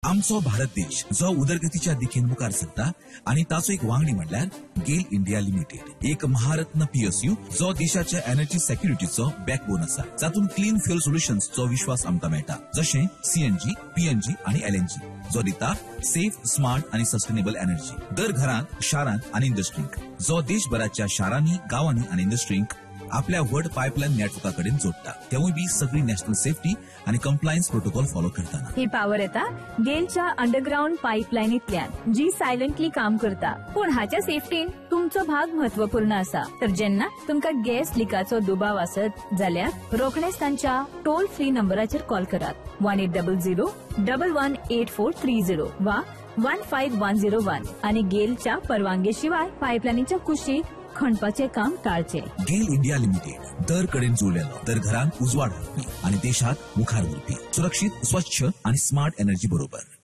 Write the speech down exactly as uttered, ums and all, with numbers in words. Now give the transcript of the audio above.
आमचो भारत देश जो उदरगतीच्या दिशेन मुखार सरता आणि ताचो एक वांगडी म्हणल्यार गेल इंडिया लिमिटेड, एक महारत्न पीएसयू जो देशाच्या एनर्जी सेक्युरिटीचो बॅकबोन आसा, जातून क्लीन फ्युअल सोल्युशन्सचो विश्वास आमकां मेळटा, जशें सीएनजी, पीएनजी आणि एलएनजी, जो दिता सेफ, स्मार्ट आणि सस्टेनेबल एनर्जी दर घरांत, शारांत आणि इंडस्ट्रींक, जो देशभराच्या शारांनी, गावांनी आणि इंडस्ट्रींक आपल्या व्हड पायपलाईन नेटवर्का कडेन जोडटा, तेवूय बी सगळी नॅशनल सेफ्टी आणि कंप्लायन्स प्रोटोकॉल फॉलो करताना. ही पॉवर येता गेलच्या अंडरग्राउंड पायपलाईनींतल्यान, जी सायलंटली काम करता, पण हाच्या सेफ्टीन तुमचो भाग महत्वपूर्ण आसा. तर जेन्ना तुमका गॅस लिकाचो दुबाव आसत जाल्यार रोखडेच तांच्या टोल फ्री नंबराचेर कॉल करात one eight double zero double one eight four three zero वा one five one zero one आणि गेलच्या परवानगी शिवाय पायपलाईनीच्या कुशीक खणपाचे काम टाळचे. गेल इंडिया लिमिटेड दर कडेन जोडलेलो, दर घरांत उजवाड हाडपी आणि देशात मुखार व्हरपी सुरक्षीत, स्वच्छ आणि स्मार्ट एनर्जी बरोबर.